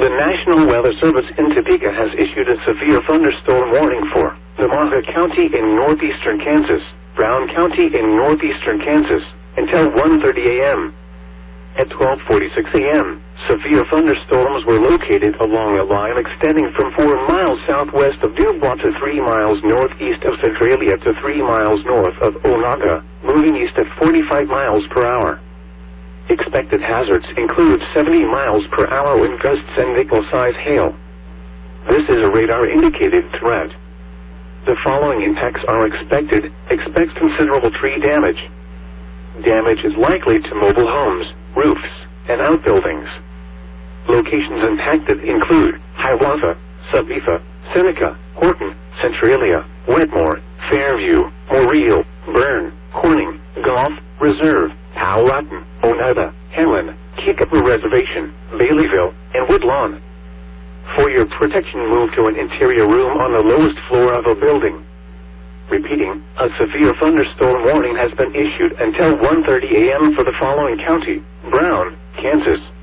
The National Weather Service in Topeka has issued a severe thunderstorm warning for Namaha County in northeastern Kansas, Brown County in northeastern Kansas, until 1:30 a.m. At 12:46 a.m., severe thunderstorms were located along a line extending from 4 miles southwest of Dubois to 3 miles northeast of Centralia to 3 miles north of Onaga, moving east at 45 miles per hour. Expected hazards include 70 miles per hour wind gusts and nickel-size hail. This is a radar-indicated threat. The following impacts are expected. Expect considerable tree damage. Damage is likely to mobile homes, roofs, and outbuildings. Locations impacted include Hiawatha, Sabetha, Seneca, Horton, Centralia, Wetmore, Fairview, Moriel, Bern, Corning, Gulf, Reserve, Powhatan, Oneida, Helen, Kickapoo Reservation, Baileyville, and Woodlawn. For your protection, move to an interior room on the lowest floor of a building. Repeating, a severe thunderstorm warning has been issued until 1:30 a.m. for the following county: Brown, Kansas,